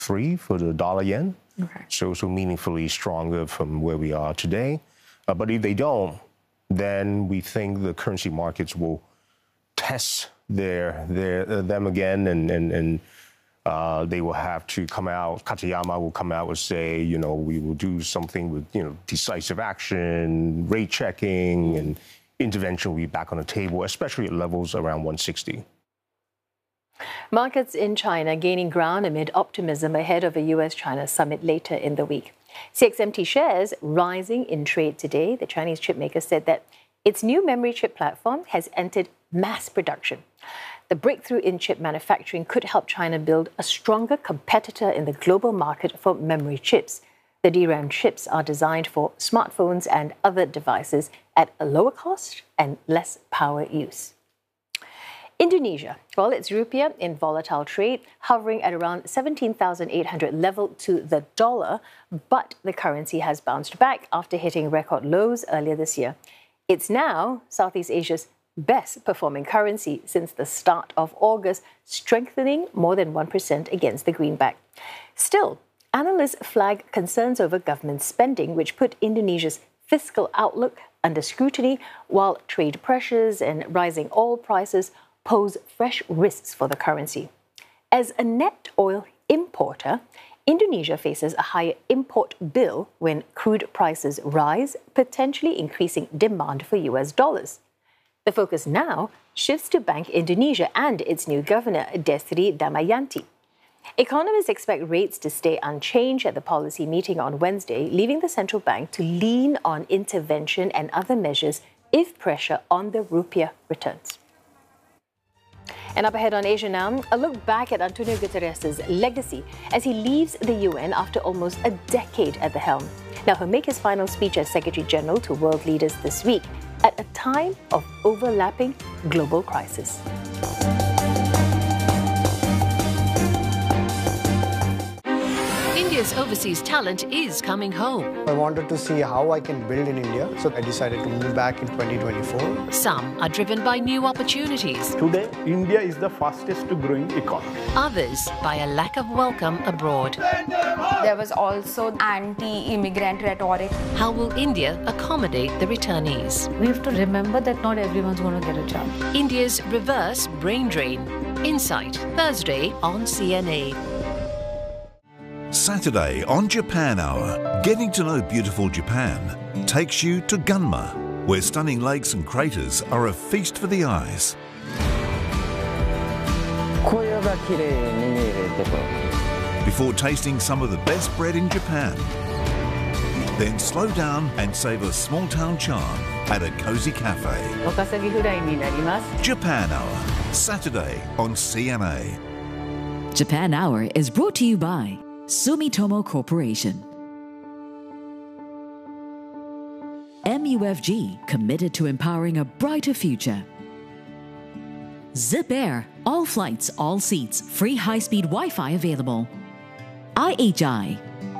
3 for the dollar yen. Okay. So meaningfully stronger from where we are today. But if they don't, then we think the currency markets will test them again, and they will have to come out. Katayama will come out and say, we will do something with, decisive action, rate checking, and intervention will be back on the table, especially at levels around 160. Markets in China gaining ground amid optimism ahead of a US-China summit later in the week. CXMT shares rising in trade today. The Chinese chipmaker said that its new memory chip platform has entered mass production. The breakthrough in chip manufacturing could help China build a stronger competitor in the global market for memory chips. The DRAM chips are designed for smartphones and other devices at a lower cost and less power use. Indonesia, its rupiah in volatile trade, hovering at around 17,800 level to the dollar, but the currency has bounced back after hitting record lows earlier this year. It's now Southeast Asia's best performing currency since the start of August, strengthening more than 1% against the greenback. Still, analysts flag concerns over government spending, which put Indonesia's fiscal outlook under scrutiny, while trade pressures and rising oil prices pose fresh risks for the currency. As a net oil importer, Indonesia faces a higher import bill when crude prices rise, potentially increasing demand for US dollars. The focus now shifts to Bank Indonesia and its new governor, Desri Damayanti. Economists expect rates to stay unchanged at the policy meeting on Wednesday, leaving the central bank to lean on intervention and other measures if pressure on the rupiah returns. And up ahead on Asia Now, a look back at Antonio Guterres' legacy as he leaves the UN after almost a decade at the helm. Now, he'll make his final speech as Secretary General to world leaders this week at a time of overlapping global crisis. India's overseas talent is coming home. I wanted to see how I can build in India, so I decided to move back in 2024. Some are driven by new opportunities. Today, India is the fastest growing economy. Others by a lack of welcome abroad. There was also anti-immigrant rhetoric. How will India accommodate the returnees? We have to remember that not everyone's going to get a job. India's reverse brain drain. Insight, Thursday on CNA. Saturday on Japan Hour, getting to know beautiful Japan takes you to Gunma, where stunning lakes and craters are a feast for the eyes. Before tasting some of the best bread in Japan, then slow down and savour small town charm at a cozy cafe. Japan Hour, Saturday on CNA. Japan Hour is brought to you by Sumitomo Corporation. MUFG, committed to empowering a brighter future. Zip Air, all flights, all seats, free high-speed Wi-Fi available. IHI.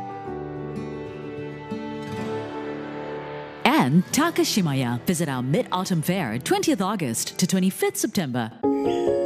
And Takashimaya. Visit our Mid-Autumn Fair, 20th August to 25th September.